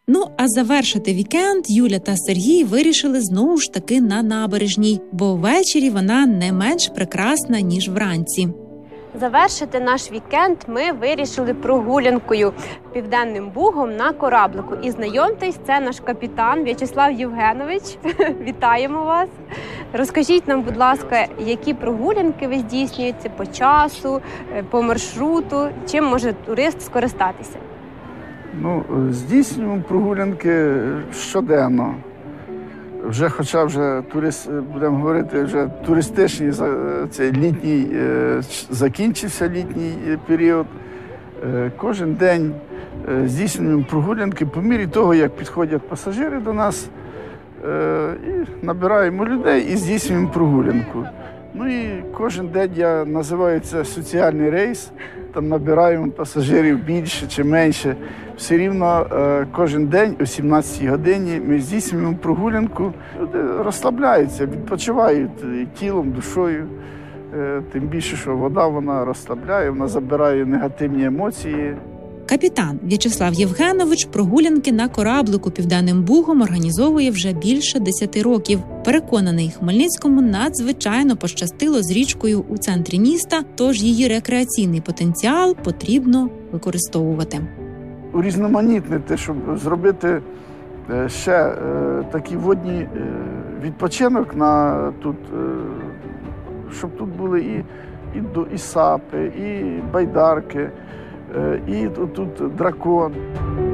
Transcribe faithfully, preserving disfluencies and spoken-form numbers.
Ну, а завершити вікенд Юля та Сергій вирішили знову ж таки на набережній, бо ввечері вона не менш прекрасна, ніж вранці. Завершити наш вікенд ми вирішили прогулянкою Південним Бугом на кораблику. І знайомтесь, це наш капітан В'ячеслав Євгенович. Вітаємо вас. Розкажіть нам, будь ласка, які прогулянки ви здійснюєте по часу, по маршруту, чим може турист скористатися? Ну, здійснюємо прогулянки щоденно. Вже, хоча вже турист, будемо говорити, вже туристичний цей літній, закінчився літній період. Кожен день здійснюємо прогулянки по мірі того, як підходять пасажири до нас. І набираємо людей і здійснюємо прогулянку. Ну і кожен день я називаю це соціальний рейс. Там набираємо пасажирів більше чи менше. Все рівно кожен день о сімнадцятій годині ми здійснюємо прогулянку. Люди розслабляються, відпочивають тілом, душою. Тим більше, що вода вона розслабляє, вона забирає негативні емоції. Капітан В'ячеслав Євгенович прогулянки на кораблику Південним Бугом організовує вже більше десяти років. Переконаний, Хмельницькому надзвичайно пощастило з річкою у центрі міста, тож її рекреаційний потенціал потрібно використовувати. Урізноманітнити, щоб зробити ще такий водний відпочинок на тут, щоб тут були і, і, і сапи, і байдарки, і тут дракон.